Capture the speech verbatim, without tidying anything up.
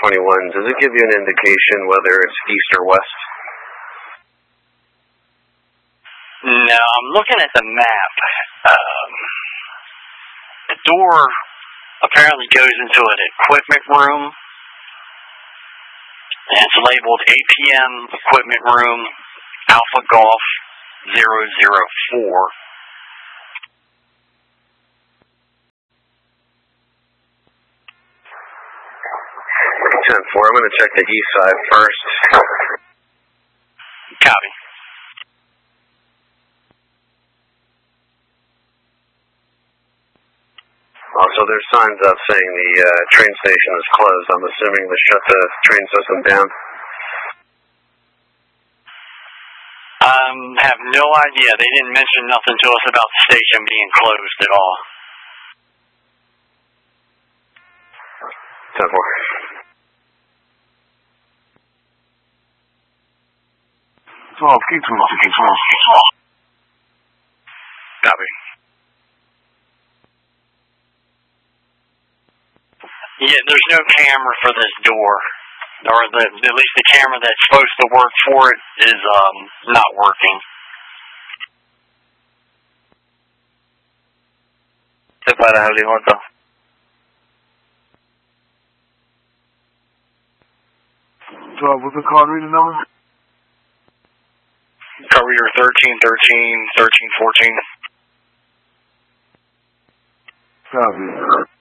twenty-one, does it give you an indication whether it's east or west? No, I'm looking at the map. Um, the door apparently goes into an equipment room. And it's labeled A P M Equipment Room, Alpha Golf zero zero four. ten four, I'm going to check the east side first. Copy. Also, there's signs up saying the uh, train station is closed. I'm assuming they shut the train system down. Um, have no idea. They didn't mention nothing to us about the station being closed at all. ten four. twelve, keep twelve, keep twelve, keep twelve. Copy. Yeah, there's no camera for this door, or the, at least the camera that's supposed to work for it is um not working. Separa, Hollywood. twelve, what's the card reading number? Card reader thirteen thirteen, thirteen fourteen. Copy.